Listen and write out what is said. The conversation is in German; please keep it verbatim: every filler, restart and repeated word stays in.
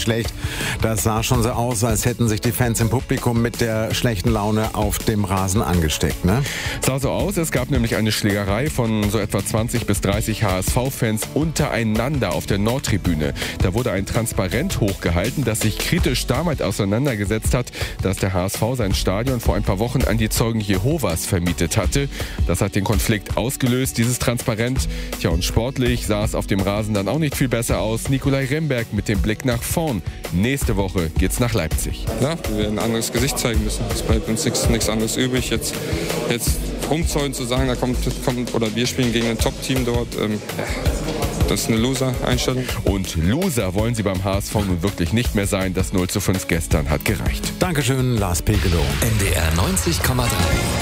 schlecht. Das sah schon so aus, als hätten sich die Fans im Publikum mit der schlechten Laune auf dem Rasen angesteckt, ne? Sah so aus, es gab nämlich eine Schlägerei von so etwa zwanzig bis dreißig H S V-Fans untereinander auf der Nordtribüne. Da wurde ein Transparent hochgehalten, das sich kritisch damit auseinandergesetzt hat, dass der H S V sein Stadion vor ein paar Wochen an die Zeugen Jehovas vermietet hatte. Das hat den Konflikt ausgelöst, dieses Transparent. Tja, und sportlich sah es auf dem Rasen dann auch nicht viel besser aus. Nikolai Remberg mit dem Blick nach vorn. Nächste Woche geht's nach Leipzig. Ja, wir werden ein anderes Gesicht zeigen müssen. Es bleibt uns nichts, nichts anderes übrig. Jetzt, jetzt rumzäunen zu sagen, da kommt, kommt oder wir spielen gegen ein Top-Team dort. Ähm, das ist eine Loser-Einstellung. Und Loser wollen sie beim H S V nun wirklich nicht mehr sein. Das null zu fünf gestern hat gereicht. Dankeschön, Lars Pegelow. N D R neunzig Komma drei.